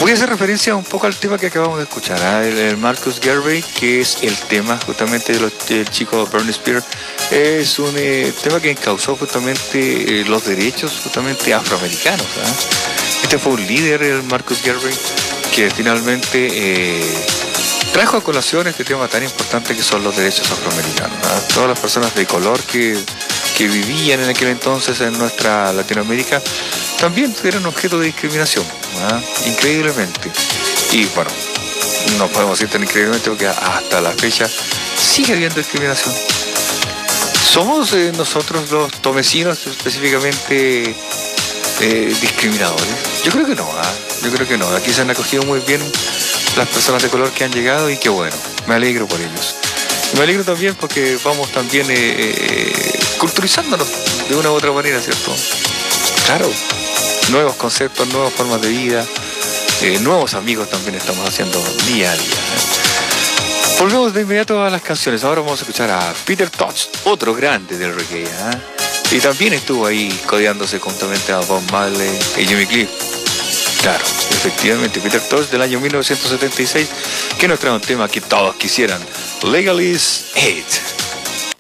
Voy a hacer referencia un poco al tema que acabamos de escuchar, el Marcus Garvey, que es el tema justamente del chico Britney Spears. Es un tema que causó justamente los derechos justamente afroamericanos. Este fue un líder, el Marcus Garvey, que finalmente trajo a colación este tema tan importante que son los derechos afroamericanos. Todas las personas de color que vivían en aquel entonces en nuestra Latinoamérica también eran objeto de discriminación, increíblemente. Y bueno, no podemos decir tan increíblemente porque hasta la fecha sigue habiendo discriminación. ¿Somos nosotros los tomecinos específicamente discriminadores? Yo creo que no, yo creo que no. Aquí se han acogido muy bien las personas de color que han llegado y qué bueno, me alegro por ellos. Y me alegro también porque vamos también culturizándonos de una u otra manera, ¿cierto? Claro, nuevos conceptos, nuevas formas de vida, nuevos amigos también estamos haciendo día a día. Volvemos de inmediato a las canciones. Ahora vamos a escuchar a Peter Tosh, otro grande del reggae, y también estuvo ahí codeándose juntamente a Bob Marley y Jimmy Cliff. Claro, efectivamente, Peter Tosh del año 1976, que nos trae un tema que todos quisieran, Legalist 8.